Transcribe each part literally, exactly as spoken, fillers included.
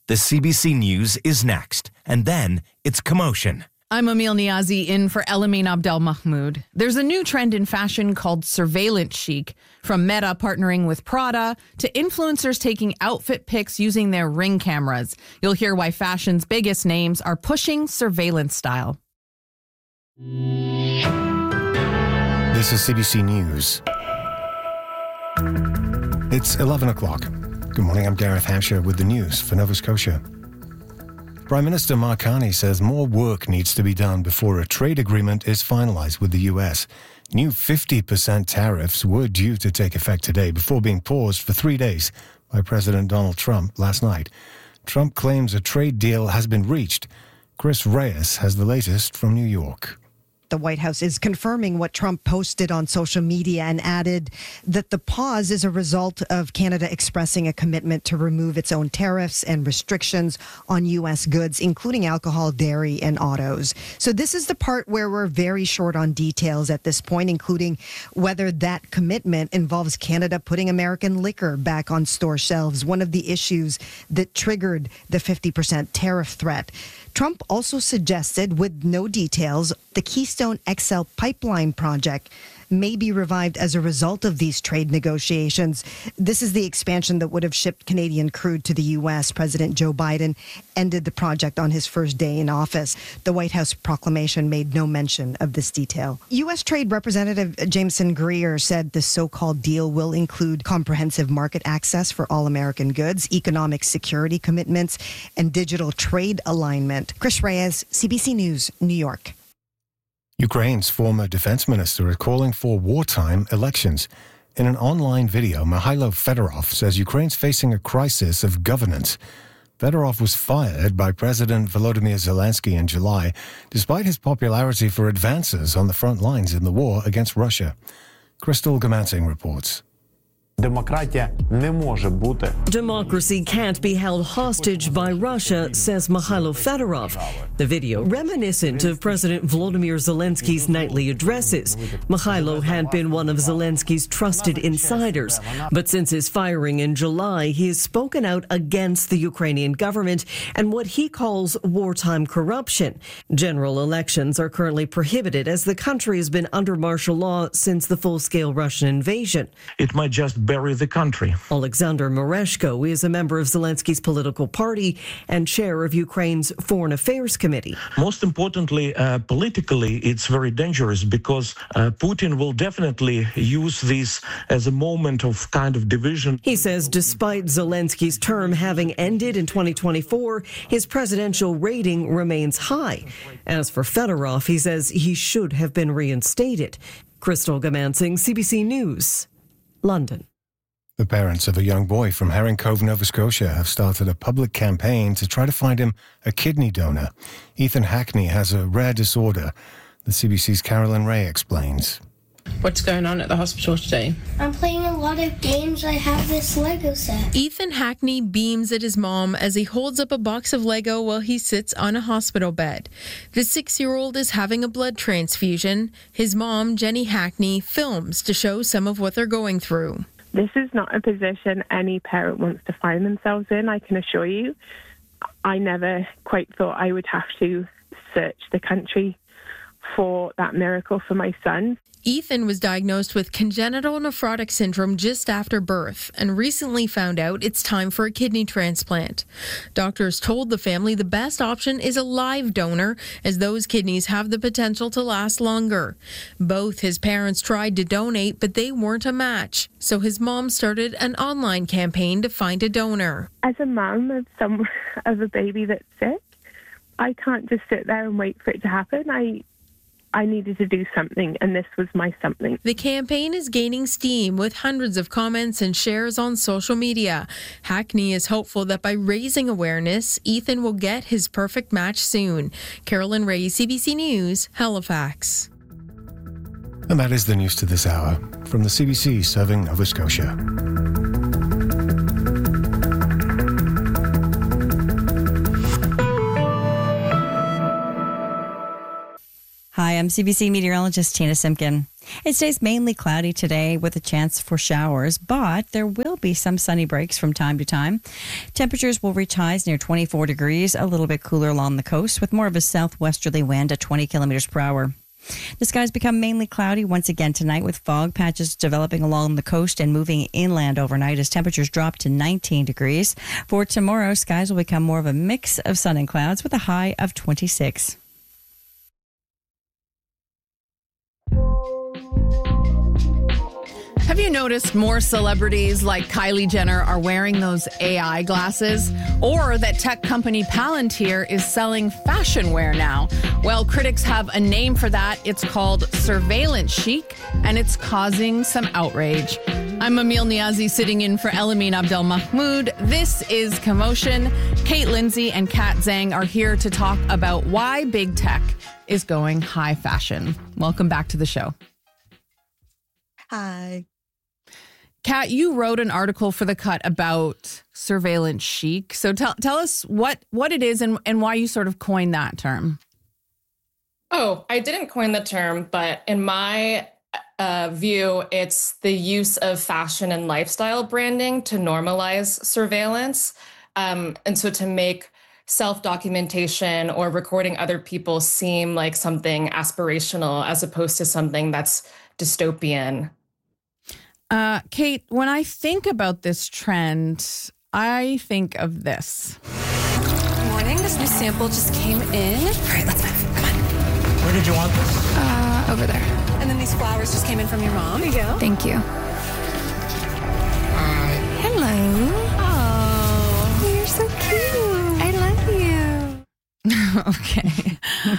The C B C News is next, and then it's Commotion. I'm Emil Niazi in for Elamin Abdel Mahmoud. There's a new trend in fashion called surveillance chic, from Meta partnering with Prada to influencers taking outfit pics using their Ring cameras. You'll hear why fashion's biggest names are pushing surveillance style. This is C B C News. It's eleven o'clock. Good morning, I'm Gareth Hampshire with the news for Nova Scotia. Prime Minister Mark Carney says more work needs to be done before a trade agreement is finalized with the U S. New fifty percent tariffs were due to take effect today before being paused for three days by President Donald Trump last night. Trump claims a trade deal has been reached. Chris Reyes has the latest from New York. The White House is confirming what Trump posted on social media and added that the pause is a result of Canada expressing a commitment to remove its own tariffs and restrictions on U S goods, including alcohol, dairy, and autos. So this is the part where we're very short on details at this point, including whether that commitment involves Canada putting American liquor back on store shelves, one of the issues that triggered the fifty percent tariff threat. Trump also suggested, with no details, the Keystone X L pipeline project may be revived as a result of these trade negotiations. This is the expansion that would have shipped Canadian crude to the U S. President Joe Biden ended the project on his first day in office. The White House proclamation made no mention of this detail. U S. Trade Representative Jameson Greer said the so-called deal will include comprehensive market access for all American goods, economic security commitments, and digital trade alignment. Chris Reyes, C B C News, New York. Ukraine's former defense minister is calling for wartime elections. In an online video, Mikhailo Fedorov says Ukraine's facing a crisis of governance. Fedorov was fired by President Volodymyr Zelensky in July, despite his popularity for advances on the front lines in the war against Russia. Crystal Gamansing reports. Democracy can't be held hostage by Russia, says Mikhailo Fedorov. The video reminiscent of President Volodymyr Zelensky's nightly addresses. Mikhailo had been one of Zelensky's trusted insiders, but since his firing in July, he has spoken out against the Ukrainian government and what he calls wartime corruption. General elections are currently prohibited as the country has been under martial law since the full-scale Russian invasion. It might just bury the country. Alexander Mereshko is a member of Zelensky's political party and chair of Ukraine's Foreign Affairs Committee. Most importantly, uh, politically, it's very dangerous because uh, Putin will definitely use this as a moment of kind of division. He says despite Zelensky's term having ended in twenty twenty-four, his presidential rating remains high. As for Fedorov, he says he should have been reinstated. Crystal Gamansing, C B C News, London. The parents of a young boy from Herring Cove, Nova Scotia, have started a public campaign to try to find him a kidney donor. Ethan Hackney has a rare disorder. The C B C's Carolyn Ray explains. What's going on at the hospital today? I'm playing a lot of games. I have this Lego set. Ethan Hackney beams at his mom as he holds up a box of Lego while he sits on a hospital bed. The six-year-old is having a blood transfusion. His mom, Jenny Hackney, films to show some of what they're going through. This is not a position any parent wants to find themselves in, I can assure you. I never quite thought I would have to search the country for that miracle for my son. Ethan was diagnosed with congenital nephrotic syndrome just after birth and recently found out it's time for a kidney transplant. Doctors told the family the best option is a live donor, as those kidneys have the potential to last longer. Both his parents tried to donate, but they weren't a match. So his mom started an online campaign to find a donor. As a mum of some of a baby that's sick, I can't just sit there and wait for it to happen. I I needed to do something, and this was my something. The campaign is gaining steam with hundreds of comments and shares on social media. Hackney is hopeful that by raising awareness, Ethan will get his perfect match soon. Carolyn Ray, C B C News, Halifax. And that is the news to this hour from the C B C serving Nova Scotia. Hi, I'm C B C meteorologist Tina Simpkin. It stays mainly cloudy today with a chance for showers, but there will be some sunny breaks from time to time. Temperatures will reach highs near twenty-four degrees, a little bit cooler along the coast with more of a southwesterly wind at twenty kilometers per hour. The skies become mainly cloudy once again tonight with fog patches developing along the coast and moving inland overnight as temperatures drop to nineteen degrees. For tomorrow, skies will become more of a mix of sun and clouds with a high of twenty-six. Have you noticed more celebrities like Kylie Jenner are wearing those A I glasses? Or that tech company Palantir is selling fashion wear now? Well, critics have a name for that. It's called surveillance chic, and it's causing some outrage. I'm Emil Niazi sitting in for Elamin Abdelmahmoud. This is Commotion. Kate Lindsay and Kat Zhang are here to talk about why big tech is going high fashion. Welcome back to the show. Hi. Kat, you wrote an article for The Cut about surveillance chic. So tell tell us what, what it is and, and why you sort of coined that term. Oh, I didn't coin the term, but in my uh, view, it's the use of fashion and lifestyle branding to normalize surveillance. Um, and so to make self-documentation or recording other people seem like something aspirational as opposed to something that's dystopian. Uh, Kate, when I think about this trend, I think of this. Good morning. This new sample just came in. All right, let's move. Come on. Where did you want this? Uh, over there. And then these flowers just came in from your mom. Here you go. Thank you. Hi. Hello. Oh, you're so cute. I love you. Okay.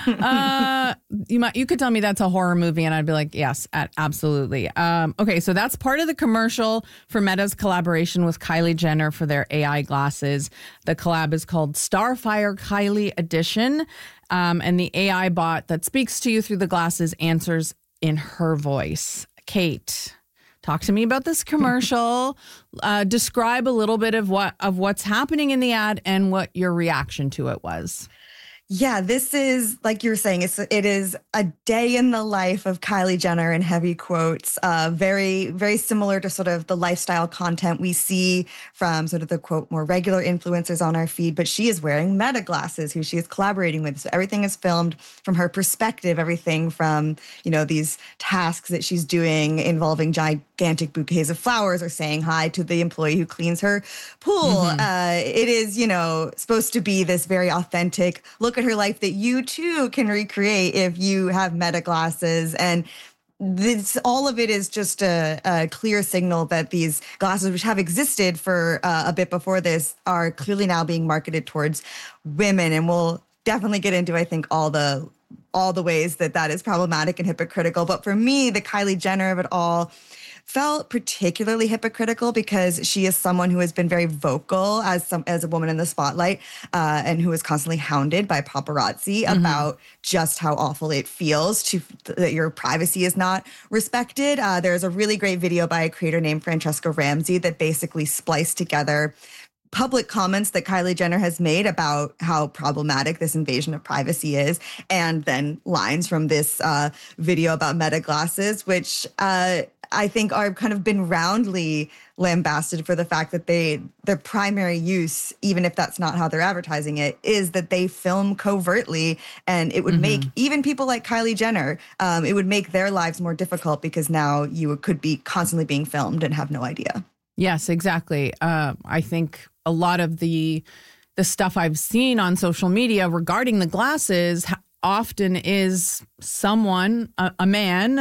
uh, you might you could tell me that's a horror movie, and I'd be like, yes, at, absolutely. Um, okay, so that's part of the commercial for Meta's collaboration with Kylie Jenner for their A I glasses. The collab is called Starfire Kylie Edition, um, and the A I bot that speaks to you through the glasses answers in her voice. Kate, talk to me about this commercial. uh, describe a little bit of what of what's happening in the ad and what your reaction to it was. Yeah, this is, like you were saying, it's it is a day in the life of Kylie Jenner in heavy quotes. Uh, very, very similar to sort of the lifestyle content we see from sort of the, quote, more regular influencers on our feed. But she is wearing Meta glasses, who she is collaborating with. So everything is filmed from her perspective, everything from, you know, these tasks that she's doing involving gigantic bouquets of flowers or saying hi to the employee who cleans her pool. Mm-hmm. Uh, it is, you know, supposed to be this very authentic look at her life that you too can recreate if you have Meta glasses. And this, all of it is just a, a clear signal that these glasses, which have existed for uh, a bit before this, are clearly now being marketed towards women. And we'll definitely get into, I think, all the all the ways that that is problematic and hypocritical. But for me, the Kylie Jenner of it all felt particularly hypocritical because she is someone who has been very vocal as some as a woman in the spotlight uh, and who is constantly hounded by paparazzi mm-hmm. about just how awful it feels to that your privacy is not respected. Uh, there's a really great video by a creator named Francesca Ramsey that basically spliced together public comments that Kylie Jenner has made about how problematic this invasion of privacy is, and then lines from this uh, video about Meta glasses, which uh, I think are kind of been roundly lambasted for the fact that they their primary use, even if that's not how they're advertising it, is that they film covertly, and it would mm-hmm. make even people like Kylie Jenner, um, it would make their lives more difficult because now you could be constantly being filmed and have no idea. Yes, exactly. Uh, I think a lot of the the stuff I've seen on social media regarding the glasses often is someone, a, a man,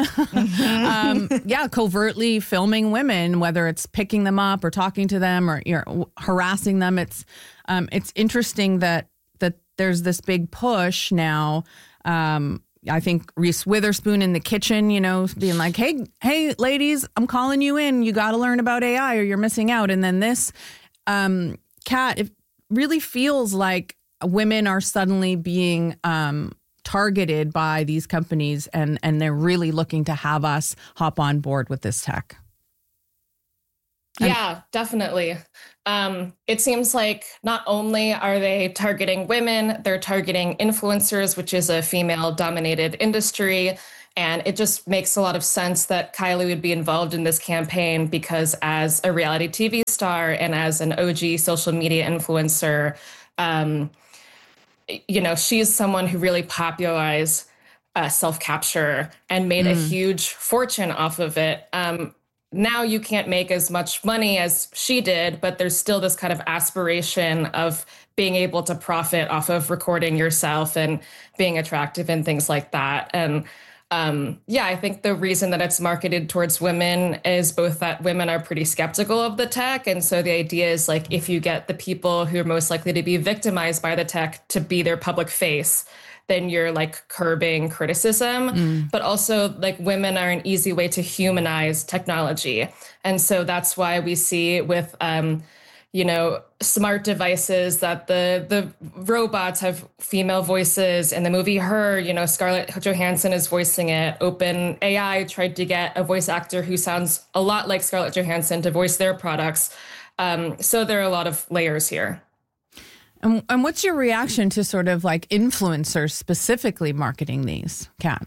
um, yeah, covertly filming women, whether it's picking them up or talking to them or you know, harassing them. It's um, it's interesting that that there's this big push now. Um, I think Reese Witherspoon in the kitchen, you know, being like, hey, hey, ladies, I'm calling you in. You got to learn about A I or you're missing out. And then this, um, Kat, it really feels like women are suddenly being um, targeted by these companies, and, and they're really looking to have us hop on board with this tech. And- yeah, definitely. Um, it seems like not only are they targeting women, they're targeting influencers, which is a female-dominated industry. And it just makes a lot of sense that Kylie would be involved in this campaign because as a reality T V star and as an O G social media influencer, um, you know, she's someone who really popularized uh, self-capture and made mm. a huge fortune off of it. Um, now you can't make as much money as she did, but there's still this kind of aspiration of being able to profit off of recording yourself and being attractive and things like that. And um, yeah, I think the reason that it's marketed towards women is both that women are pretty skeptical of the tech. And so the idea is like, if you get the people who are most likely to be victimized by the tech to be their public face, then you're like curbing criticism. Mm. But also like women are an easy way to humanize technology. And so that's why we see with, um, you know, smart devices that the the robots have female voices. In the movie Her, you know, Scarlett Johansson is voicing it. OpenAI tried to get a voice actor who sounds a lot like Scarlett Johansson to voice their products. Um, so there are a lot of layers here. And, and what's your reaction to sort of like influencers specifically marketing these, Kat?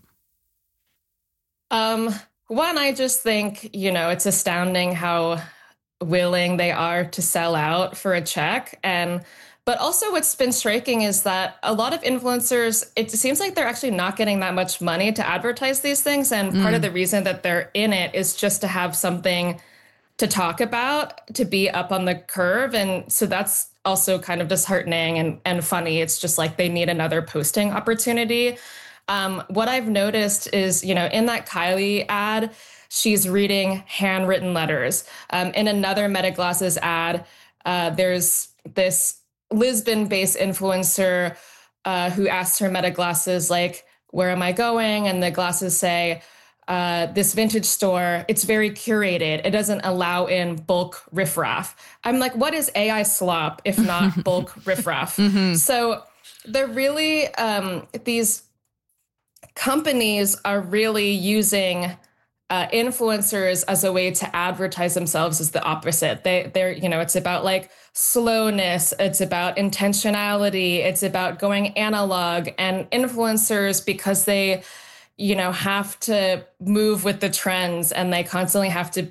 Um, one, I just think, you know, it's astounding how willing they are to sell out for a check. And but also what's been striking is that a lot of influencers, it seems like they're actually not getting that much money to advertise these things. And mm. part of the reason that they're in it is just to have something to talk about, to be up on the curve. And so that's also kind of disheartening and, and funny. It's just like they need another posting opportunity. Um, what I've noticed is, you know, in that Kylie ad, she's reading handwritten letters. Um, in another Meta Glasses ad, uh, there's this Lisbon-based influencer uh, who asked her Meta Glasses, like, where am I going? And the glasses say, uh, this vintage store, it's very curated. It doesn't allow in bulk riffraff. I'm like, what is A I slop if not bulk riffraff? Mm-hmm. So they're really, um, these companies are really using Uh, influencers as a way to advertise themselves as the opposite. They, they're, you know, it's about like slowness. It's about intentionality. It's about going analog. And influencers, because they, you know, have to move with the trends and they constantly have to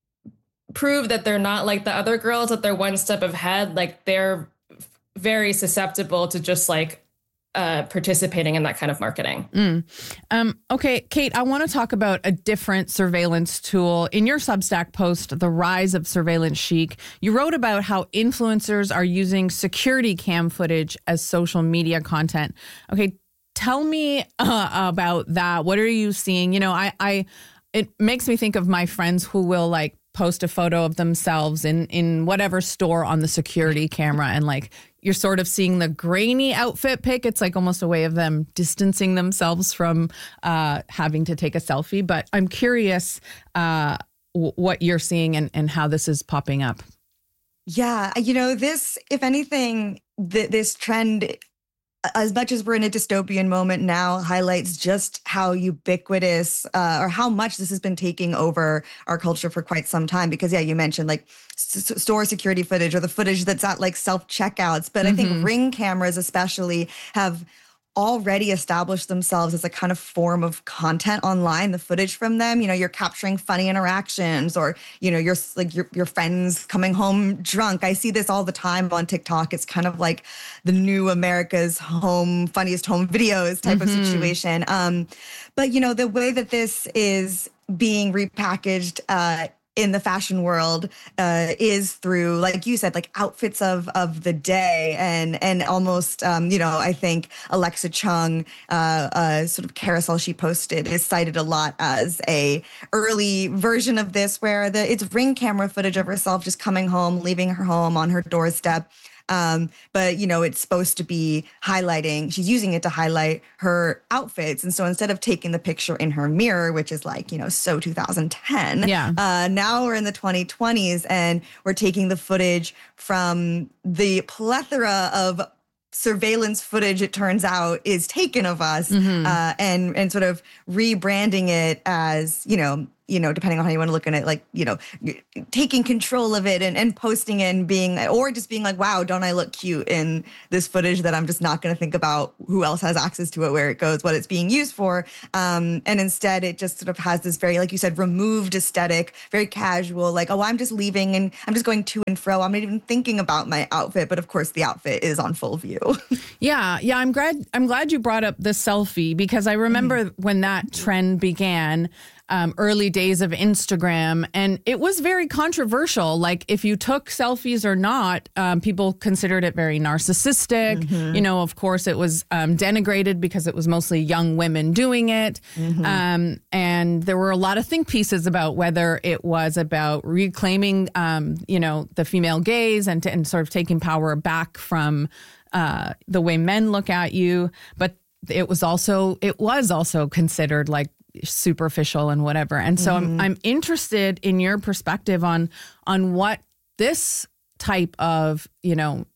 prove that they're not like the other girls, that they're one step ahead. Like they're very susceptible to just like Uh, participating in that kind of marketing. Mm. Um, okay, Kate, I want to talk about a different surveillance tool. In your Substack post, The Rise of Surveillance Chic, you wrote about how influencers are using security cam footage as social media content. Okay, tell me uh, about that. What are you seeing? You know, I, I, it makes me think of my friends who will like post a photo of themselves in, in whatever store on the security camera and like, you're sort of seeing the grainy outfit pic. It's like almost a way of them distancing themselves from uh, having to take a selfie. But I'm curious uh, w- what you're seeing and, and how this is popping up. Yeah, you know, this, if anything, th- this trend, as much as we're in a dystopian moment now, highlights just how ubiquitous uh, or how much this has been taking over our culture for quite some time. Because, yeah, you mentioned like s- store security footage or the footage that's at like self-checkouts. But mm-hmm. I think Ring cameras especially have already established themselves as a kind of form of content online. The footage from them, you know, you're capturing funny interactions or, you know, you're like your, your friends coming home drunk. I see this all the time on TikTok. It's kind of like the new America's home, funniest home videos type mm-hmm. of situation. Um, but, you know, the way that this is being repackaged uh, in the fashion world uh, is through, like you said, like outfits of of the day and and almost, um, you know, I think Alexa Chung, uh, uh, sort of carousel she posted is cited a lot as a early version of this where the it's Ring camera footage of herself just coming home, leaving her home on her doorstep. Um, but, you know, it's supposed to be highlighting, she's using it to highlight her outfits. And so instead of taking the picture in her mirror, which is like, you know, so two thousand ten, yeah. uh, now we're in the twenty twenties and we're taking the footage from the plethora of surveillance footage, it turns out, is taken of us mm-hmm. uh, and, and sort of rebranding it as, you know, you know, depending on how you want to look at it, like, you know, taking control of it and, and posting it and being, or just being like, wow, don't I look cute in this footage that I'm just not going to think about who else has access to it, where it goes, what it's being used for. Um, and instead it just sort of has this very, like you said, removed aesthetic, very casual, like, oh, I'm just leaving and I'm just going to and fro. I'm not even thinking about my outfit. But of course the outfit is on full view. Yeah. Yeah. I'm glad, I'm glad you brought up the selfie, because I remember mm-hmm. when that trend began, Um, early days of Instagram, and it was very controversial. Like, if you took selfies or not, um, people considered it very narcissistic. Mm-hmm. You know, of course, it was um, denigrated because it was mostly young women doing it. Mm-hmm. Um, and there were a lot of think pieces about whether it was about reclaiming, um, you know, the female gaze and, to, and sort of taking power back from uh, the way men look at you. But it was also, it was also considered like superficial and whatever. And so mm-hmm. I'm I'm interested in your perspective on on what this type of, you know,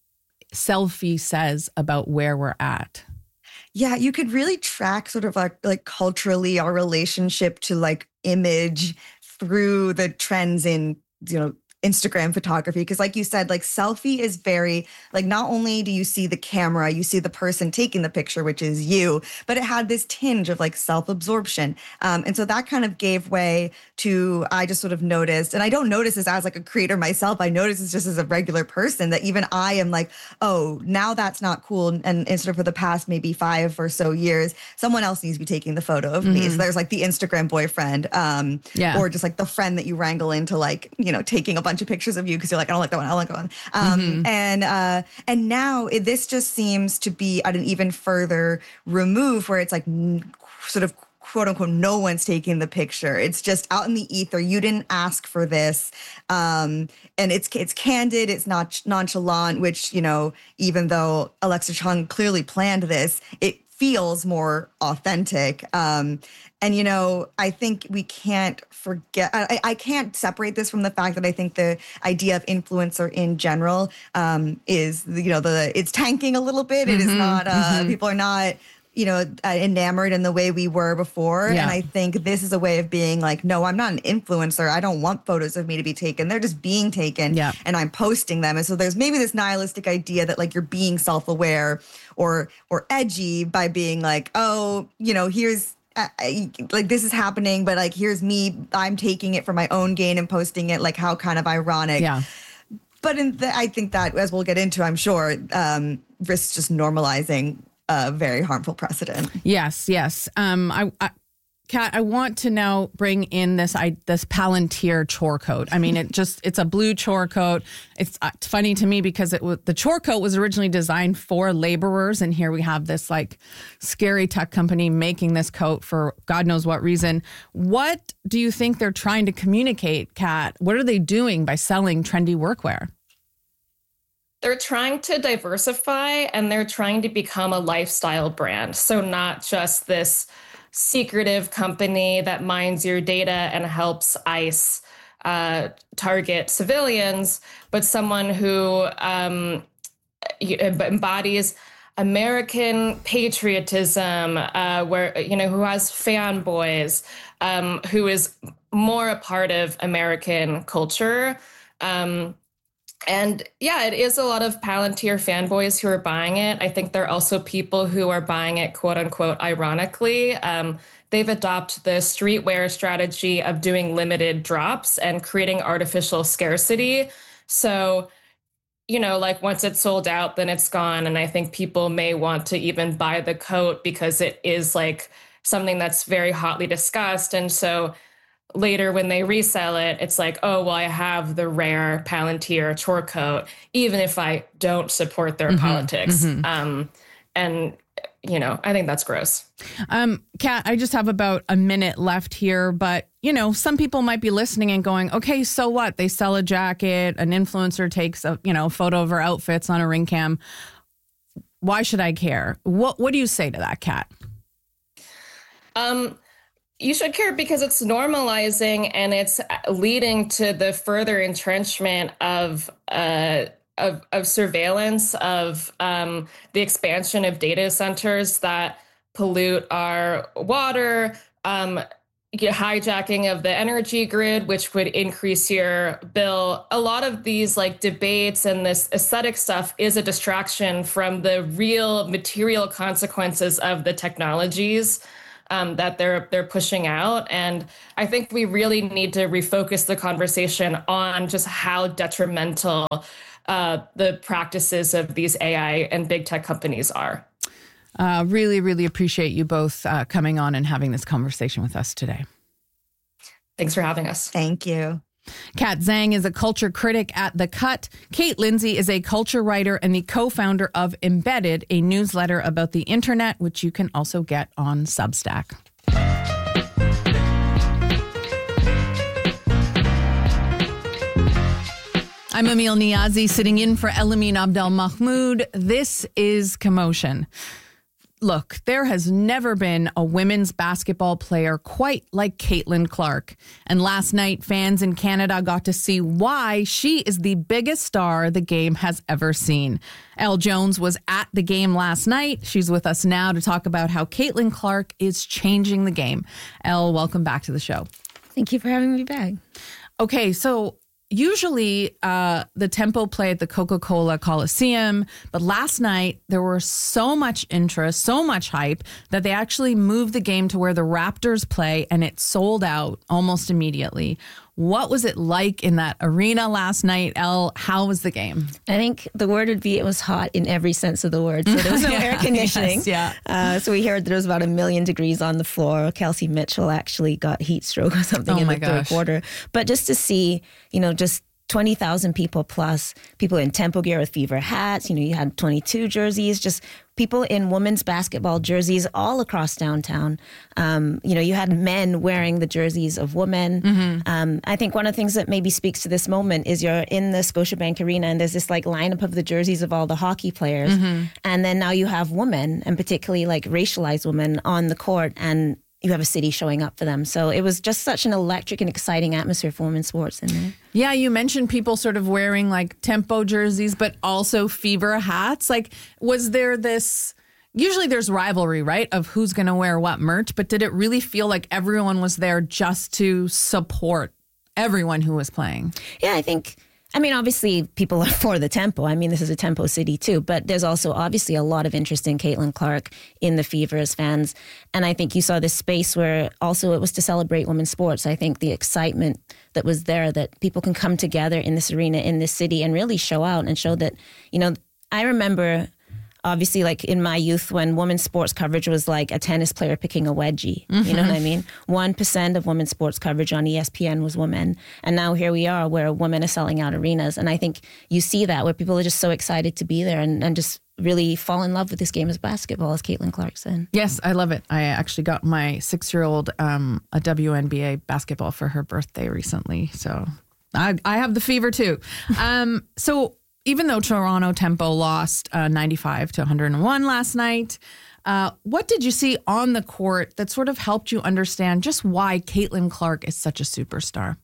selfie says about where we're at. Yeah, you could really track sort of like like culturally our relationship to like image through the trends in, you know, Instagram photography. Because like you said, like selfie is very, like not only do you see the camera, you see the person taking the picture, which is you, but it had this tinge of like self-absorption. Um, and so that kind of gave way to, I just sort of noticed, and I don't notice this as like a creator myself, I notice this just as a regular person, that even I am like, oh, now that's not cool. And, and sort of for the past maybe five or so years, someone else needs to be taking the photo of mm-hmm. me. So there's like the Instagram boyfriend, um, yeah. or just like the friend that you wrangle into like, you know, taking a bunch of pictures of you because you're like, I don't like that one, I don't like that one. Um, mm-hmm. And uh, and now it, this just seems to be at an even further remove, where it's like n- sort of quote unquote, no one's taking the picture. It's just out in the ether. You didn't ask for this. Um, and it's it's candid, it's not nonchalant, which, you know, even though Alexa Chung clearly planned this, it feels more authentic. Um, and, you know, I think we can't forget, I, I can't separate this from the fact that I think the idea of influencer in general um, is, you know, the it's tanking a little bit. Mm-hmm, it is not, uh, mm-hmm. people are not, you know, uh, enamored in the way we were before. Yeah. And I think this is a way of being like, no, I'm not an influencer. I don't want photos of me to be taken. They're just being taken yeah. and I'm posting them. And so there's maybe this nihilistic idea that like you're being self-aware or or edgy by being like, oh, you know, here's I, like this is happening, but like here's me, I'm taking it for my own gain and posting it. Like how kind of ironic. Yeah. But in the, I think that, as we'll get into, I'm sure, um, risks just normalizing a very harmful precedent. Yes, yes. Um, I, I, Kat, I want to now bring in this I, this Palantir chore coat. I mean, it just it's a blue chore coat. It's, uh, funny to me because it was, the chore coat was originally designed for laborers, and here we have this like scary tech company making this coat for God knows what reason. What do you think they're trying to communicate, Kat? What are they doing by selling trendy workwear? They're trying to diversify, and they're trying to become a lifestyle brand. So not just this secretive company that mines your data and helps ICE uh, target civilians, but someone who um, embodies American patriotism, uh, where, you know, who has fanboys, um, who is more a part of American culture. Um, And yeah, it is a lot of Palantir fanboys who are buying it. I think there are also people who are buying it, quote unquote, ironically. Um, they've adopted the streetwear strategy of doing limited drops and creating artificial scarcity. So, you know, like once it's sold out, then it's gone. And I think people may want to even buy the coat because it is like something that's very hotly discussed. And so later when they resell it, it's like, oh, well, I have the rare Palantir chore coat, even if I don't support their mm-hmm, politics. Mm-hmm. Um, and, you know, I think that's gross. Um, Kat, I just have about a minute left here, but, you know, some people might be listening and going, okay, so what? They sell a jacket, an influencer takes a, you know, photo of her outfits on a ring cam. Why should I care? What, what do you say to that, Kat? Um, You should care because it's normalizing and it's leading to the further entrenchment of uh, of, of surveillance, of um, the expansion of data centers that pollute our water, um, hijacking of the energy grid, which would increase your bill. A lot of these like debates and this aesthetic stuff is a distraction from the real material consequences of the technologies um, that they're they're pushing out. And I think we really need to refocus the conversation on just how detrimental uh, the practices of these A I and big tech companies are. Uh, really, really appreciate you both uh, coming on and having this conversation with us today. Thanks for having us. Thank you. Kat Zhang is a culture critic at The Cut. Kate Lindsay is a culture writer and the co-founder of Embedded, a newsletter about the internet, which you can also get on Substack. I'm Emil Niazi, sitting in for Elamin Abdelmahmoud. This is Commotion. Look, there has never been a women's basketball player quite like Caitlin Clark. And last night, fans in Canada got to see why she is the biggest star the game has ever seen. Elle Jones was at the game last night. She's with us now to talk about how Caitlin Clark is changing the game. Elle, welcome back to the show. Thank you for having me back. Okay, so usually uh, the Tempo play at the Coca-Cola Coliseum, but last night there was so much interest, so much hype that they actually moved the game to where the Raptors play, and it sold out almost immediately. What was it like in that arena last night, Elle? How was the game? I think the word would be it was hot in every sense of the word. So there was no yeah, air conditioning. Yes, yeah. Uh, so we heard there was about a million degrees on the floor. Kelsey Mitchell actually got heat stroke or something oh in my the gosh. third quarter. But just to see, you know, just twenty thousand people plus, people in Tempo gear with Fever hats. You know, you had twenty-two jerseys, just people in women's basketball jerseys all across downtown. Um, you know, you had men wearing the jerseys of women. Mm-hmm. Um, I think one of the things that maybe speaks to this moment is you're in the Scotiabank Arena and there's this like lineup of the jerseys of all the hockey players. Mm-hmm. And then now you have women, and particularly like racialized women on the court, and you have a city showing up for them. So it was just such an electric and exciting atmosphere for women's sports in there. Yeah, you mentioned people sort of wearing like Tempo jerseys, but also Fever hats. Like, was there this, usually there's rivalry, right, of who's going to wear what merch, but did it really feel like everyone was there just to support everyone who was playing? Yeah, I think, I mean, obviously people are for the Tempo. I mean, this is a Tempo city too, but there's also obviously a lot of interest in Caitlin Clark in the Fever as fans. And I think you saw this space where also it was to celebrate women's sports. I think the excitement that was there, that people can come together in this arena, in this city, and really show out and show that, you know, I remember obviously like in my youth when women's sports coverage was like a tennis player picking a wedgie. Mm-hmm. You know what I mean? one percent of women's sports coverage on E S P N was women. And now here we are where women are selling out arenas. And I think you see that where people are just so excited to be there and, and just really fall in love with this game as basketball, as Caitlin Clark said. Yes, I love it. I actually got my six-year-old um, a W N B A basketball for her birthday recently. So I, I have the Fever too. Um, so even though Toronto Tempo lost uh, ninety-five to one hundred one last night, uh, what did you see on the court that sort of helped you understand just why Caitlin Clark is such a superstar?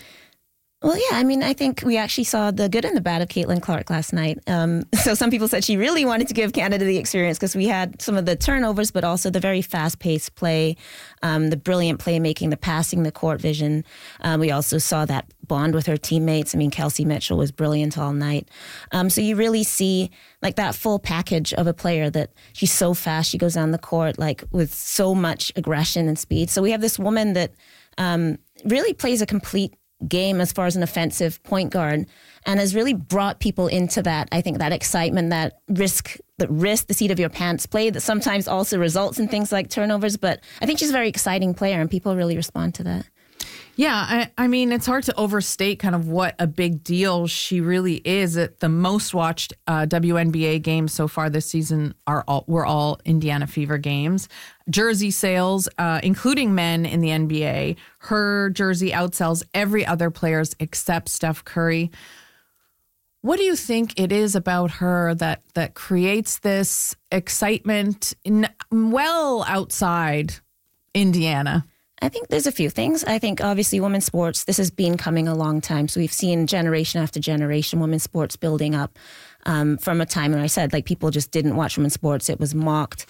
Well, yeah, I mean, I think we actually saw the good and the bad of Caitlin Clark last night. Um, so some people said she really wanted to give Canada the experience because we had some of the turnovers, but also the very fast-paced play, um, the brilliant playmaking, the passing, the court vision. Um, we also saw that bond with her teammates. I mean, Kelsey Mitchell was brilliant all night. Um, so you really see like that full package of a player that she's so fast. She goes down the court like with so much aggression and speed. So we have this woman that um, really plays a complete game as far as an offensive point guard and has really brought people into that, I think, that excitement, that risk, the risk, the seat of your pants play that sometimes also results in things like turnovers. But I think she's a very exciting player and people really respond to that. Yeah, I, I mean, it's hard to overstate kind of what a big deal she really is. At the most watched uh, W N B A games so far this season are all were all Indiana Fever games. Jersey sales, uh, including men in the N B A, her jersey outsells every other player's except Steph Curry. What do you think it is about her that that creates this excitement in, well outside Indiana? I think there's a few things. I think obviously women's sports, this has been coming a long time. So we've seen generation after generation women's sports building up um, from a time when I said like people just didn't watch women's sports. It was mocked.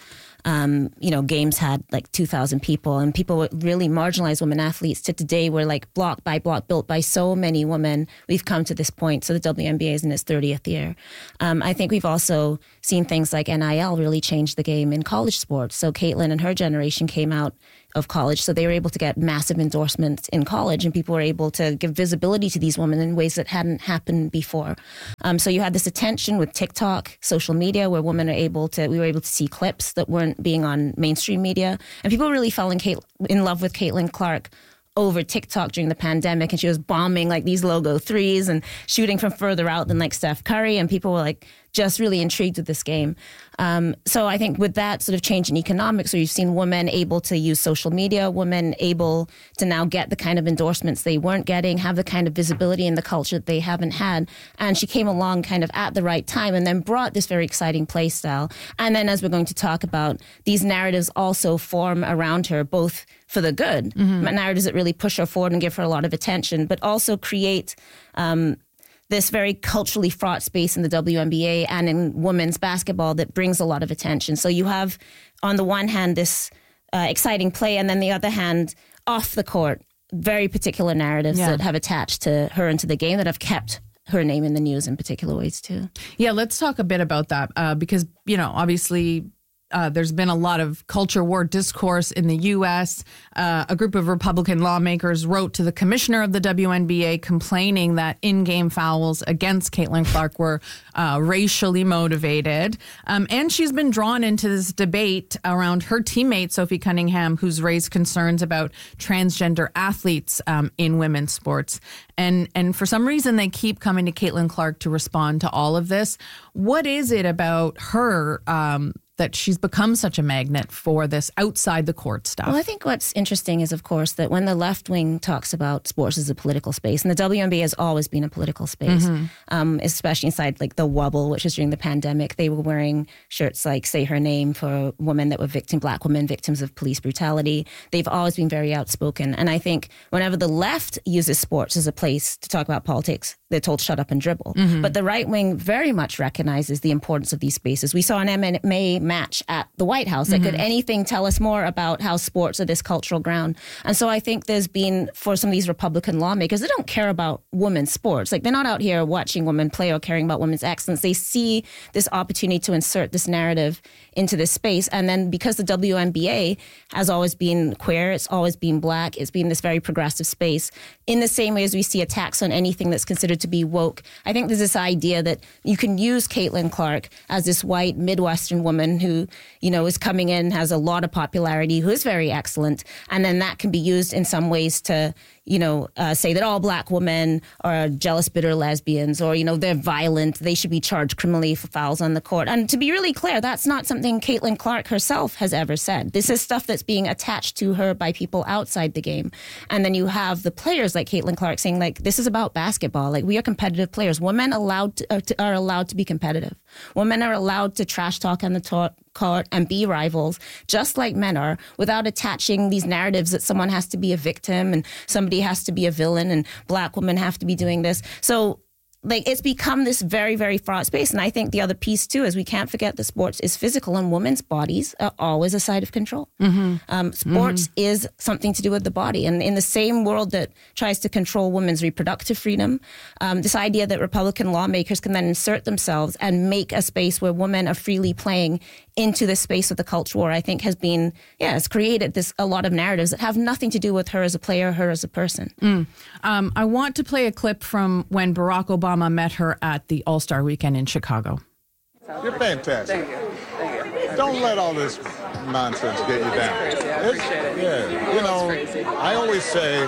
um, you know, games had like two thousand people, and people would really marginalize women athletes. To today, we're like block by block, built by so many women. We've come to this point. So the W N B A is in its thirtieth year. Um, I think we've also seen things like N I L really change the game in college sports. So Caitlin and her generation came out of college, so they were able to get massive endorsements in college, and people were able to give visibility to these women in ways that hadn't happened before. Um, so you had this attention with TikTok, social media, where women are able to, we were able to see clips that weren't being on mainstream media, and people really fell in, Kate, in love with Caitlin Clark over TikTok during the pandemic, and she was bombing like these logo threes and shooting from further out than like Steph Curry, and people were like just really intrigued with this game. Um, so I think with that sort of change in economics, where you've seen women able to use social media, women able to now get the kind of endorsements they weren't getting, have the kind of visibility in the culture that they haven't had. And she came along kind of at the right time and then brought this very exciting play style. And then, as we're going to talk about, these narratives also form around her, both for the good, mm-hmm. narratives that really push her forward and give her a lot of attention, but also create um, this very culturally fraught space in the W N B A and in women's basketball that brings a lot of attention. So you have, on the one hand, this uh, exciting play, and then the other hand, off the court, very particular narratives yeah. that have attached to her and to the game that have kept her name in the news in particular ways too. Yeah, let's talk a bit about that uh, because, you know, obviously Uh, there's been a lot of culture war discourse in the U S. Uh, a group of Republican lawmakers wrote to the commissioner of the W N B A complaining that in-game fouls against Caitlin Clark were uh, racially motivated. Um, and she's been drawn into this debate around her teammate, Sophie Cunningham, who's raised concerns about transgender athletes um, in women's sports. And, and for some reason, they keep coming to Caitlin Clark to respond to all of this. What is it about her um, that she's become such a magnet for this outside the court stuff? Well, I think what's interesting is, of course, that when the left wing talks about sports as a political space, and the W N B A has always been a political space, mm-hmm. um, especially inside like the Wubble, which was during the pandemic, they were wearing shirts like Say Her Name for women that were victim, black women, victims of police brutality. They've always been very outspoken. And I think whenever the left uses sports as a place to talk about politics, they're told shut up and dribble. Mm-hmm. But the right wing very much recognizes the importance of these spaces. We saw an M M A match at the White House. Like, mm-hmm. could anything tell us more about how sports are this cultural ground? And so I think there's been, for some of these Republican lawmakers, they don't care about women's sports. Like, they're not out here watching women play or caring about women's excellence. They see this opportunity to insert this narrative into this space. And then because the W N B A has always been queer, it's always been black, it's been this very progressive space, in the same way as we see attacks on anything that's considered to be woke, I think there's this idea that you can use Caitlin Clark as this white Midwestern woman who, you know, is coming in, has a lot of popularity, who is very excellent, and then that can be used in some ways to, you know, uh, say that all black women are jealous, bitter lesbians, or, you know, they're violent, they should be charged criminally for fouls on the court. And to be really clear, that's not something Caitlin Clark herself has ever said. This is stuff that's being attached to her by people outside the game. And then you have the players like Caitlin Clark saying, like, this is about basketball. Like, we are competitive players. Women allowed to, uh, to, are allowed to be competitive. Women are allowed to trash talk on the to- court and be rivals, just like men are, without attaching these narratives that someone has to be a victim and somebody has to be a villain and black women have to be doing this. So, like, it's become this very, very fraught space. And I think the other piece, too, is we can't forget that sports is physical and women's bodies are always a side of control. Mm-hmm. Um, sports mm-hmm. is something to do with the body. And in the same world that tries to control women's reproductive freedom, um, this idea that Republican lawmakers can then insert themselves and make a space where women are freely playing into the space of the culture war, I think has been, yeah, has created this a lot of narratives that have nothing to do with her as a player, her as a person. Mm. Um, I want to play a clip from when Barack Obama met her at the All-Star Weekend in Chicago. You're fantastic. Thank you. Thank you. Don't let all this nonsense get you down. Crazy. I appreciate it. Yeah, you know, I always say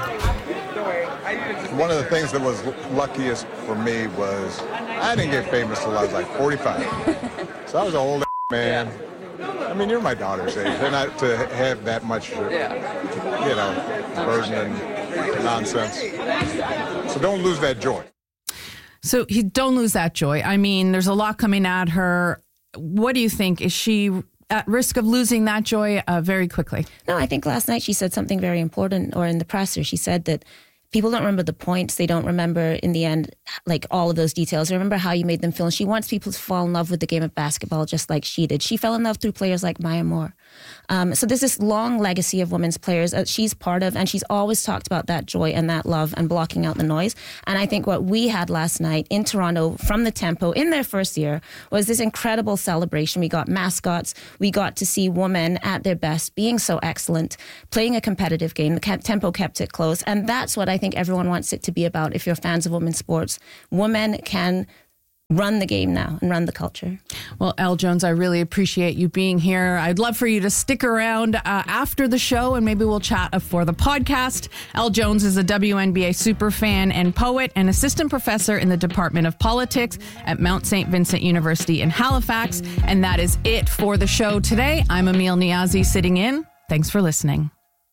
one of the things that was luckiest for me was I didn't get famous till I was like forty-five. So I was an old man. I mean, you're my daughter's age. They're not to have that much, you know, burden and nonsense. So don't lose that joy. So he, don't lose that joy. I mean, there's a lot coming at her. What do you think? Is she at risk of losing that joy uh, very quickly? No, I think last night she said something very important, or in the presser, she said that people don't remember the points. They don't remember, in the end, like all of those details. They remember how you made them feel. And she wants people to fall in love with the game of basketball just like she did. She fell in love through players like Maya Moore. Um, so there's this long legacy of women's players that she's part of, and she's always talked about that joy and that love and blocking out the noise. And I think what we had last night in Toronto from the Tempo in their first year was this incredible celebration. We got mascots. We got to see women at their best, being so excellent, playing a competitive game. The Tempo kept it close. And that's what I think everyone wants it to be about if you're fans of women's sports. Women can run the game now and run the culture. Well, Elle Jones, I really appreciate you being here. I'd love for you to stick around uh, after the show, and maybe we'll chat for the podcast. Elle Jones is a W N B A superfan and poet and assistant professor in the Department of Politics at Mount Saint Vincent University in Halifax. And that is it for the show today. I'm Emil Niazi sitting in. Thanks for listening.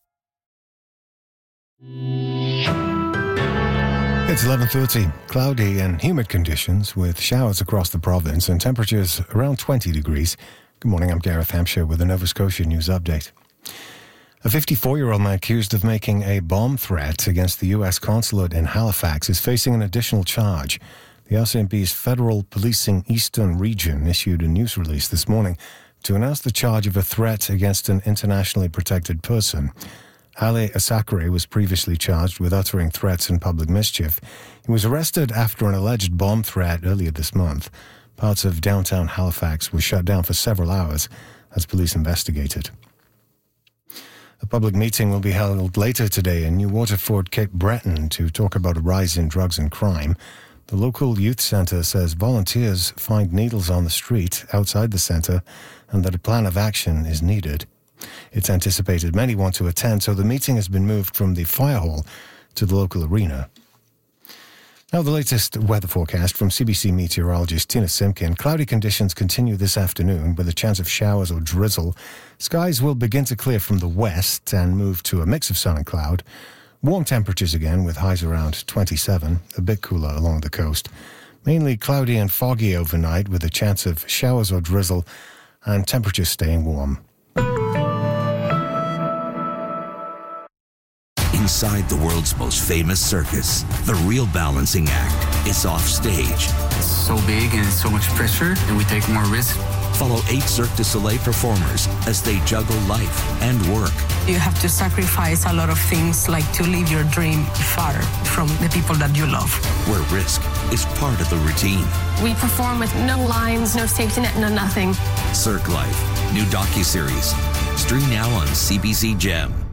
It's eleven thirty. Cloudy and humid conditions with showers across the province and temperatures around twenty degrees. Good morning, I'm Gareth Hampshire with the Nova Scotia News Update. A fifty-four-year-old man accused of making a bomb threat against the U S consulate in Halifax is facing an additional charge. The R C M P's Federal Policing Eastern Region issued a news release this morning to announce the charge of a threat against an internationally protected person. Ali Asakari was previously charged with uttering threats and public mischief. He was arrested after an alleged bomb threat earlier this month. Parts of downtown Halifax were shut down for several hours as police investigated. A public meeting will be held later today in New Waterford, Cape Breton, to talk about a rise in drugs and crime. The local youth centre says volunteers find needles on the street outside the centre and that a plan of action is needed. It's anticipated many want to attend, so the meeting has been moved from the fire hall to the local arena. Now the latest weather forecast from C B C meteorologist Tina Simkin. Cloudy conditions continue this afternoon with a chance of showers or drizzle. Skies will begin to clear from the west and move to a mix of sun and cloud. Warm temperatures again with highs around twenty-seven, a bit cooler along the coast. Mainly cloudy and foggy overnight with a chance of showers or drizzle and temperatures staying warm. Inside the world's most famous circus, the real balancing act is off stage. It's so big and so much pressure, and we take more risk. Follow eight Cirque du Soleil performers as they juggle life and work. You have to sacrifice a lot of things, like to leave your dream far from the people that you love. Where risk is part of the routine. We perform with no lines, no safety net, no nothing. Cirque Life, new docuseries. Stream now on C B C Gem.